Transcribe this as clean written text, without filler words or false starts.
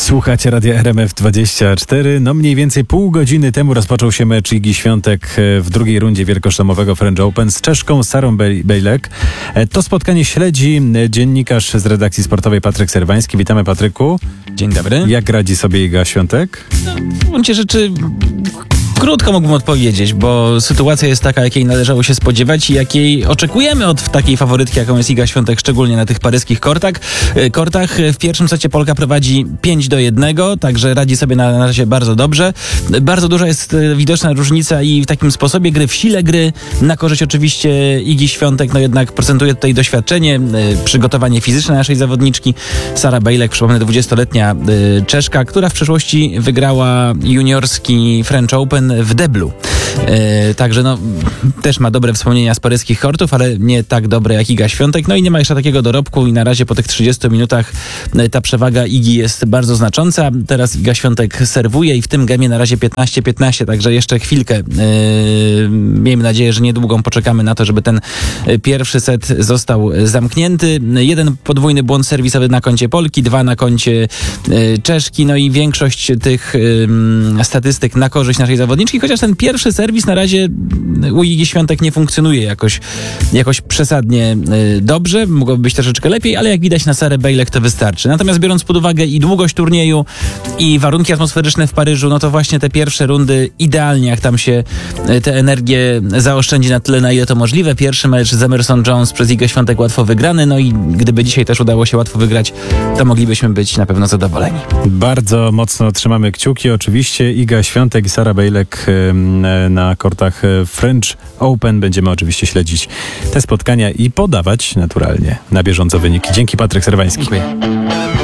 Słuchacie Radia RMF24. No mniej więcej pół godziny temu rozpoczął się mecz Igi Świątek w drugiej rundzie wielkoszlemowego French Open z Czeszką Sarą Bejlek. To spotkanie śledzi dziennikarz z redakcji sportowej Patryk Serwański. Witamy, Patryku. Dzień dobry. Jak radzi sobie Iga Świątek? W gruncie rzeczy krótko mógłbym odpowiedzieć, bo sytuacja jest taka, jakiej należało się spodziewać i jakiej oczekujemy od takiej faworytki, jaką jest Iga Świątek, szczególnie na tych paryskich kortach. W pierwszym secie Polka prowadzi 5-1, także radzi sobie na razie bardzo dobrze. Bardzo duża jest widoczna różnica i w takim sposobie gry, w sile gry, na korzyść oczywiście Igi Świątek, no jednak procentuje tutaj doświadczenie, przygotowanie fizyczne naszej zawodniczki. Sara Bejlek, przypomnę, 20-letnia Czeszka, która w przeszłości wygrała juniorski French Open w deblu. Także no, też ma dobre wspomnienia z paryskich kortów, ale nie tak dobre jak Iga Świątek. No i nie ma jeszcze takiego dorobku i na razie po tych 30 minutach ta przewaga Igi jest bardzo znacząca. Teraz Iga Świątek serwuje i w tym gemie na razie 15-15, także jeszcze chwilkę. Miejmy nadzieję, że niedługo poczekamy na to, żeby ten pierwszy set został zamknięty. Jeden podwójny błąd serwisowy na koncie Polki, 2 na koncie Czeszki, no i większość tych statystyk na korzyść naszej zawodniczki, chociaż ten pierwszy serwis na razie u Igi Świątek nie funkcjonuje jakoś przesadnie dobrze, mogłoby być troszeczkę lepiej, ale jak widać na Sarę Bejlek to wystarczy. Natomiast biorąc pod uwagę i długość turnieju, i warunki atmosferyczne w Paryżu, no to właśnie te pierwsze rundy idealnie, jak tam się tę energię zaoszczędzi na tyle, na ile to możliwe. Pierwszy mecz z Emerson Jones przez Igę Świątek łatwo wygrany, no i gdyby dzisiaj też udało się łatwo wygrać, to moglibyśmy być na pewno zadowoleni. Bardzo mocno trzymamy kciuki. Oczywiście Iga Świątek i Sara Bejlek na kortach French Open. Będziemy oczywiście śledzić te spotkania i podawać naturalnie na bieżąco wyniki. Dzięki, Patryk Serwański. Dziękuję.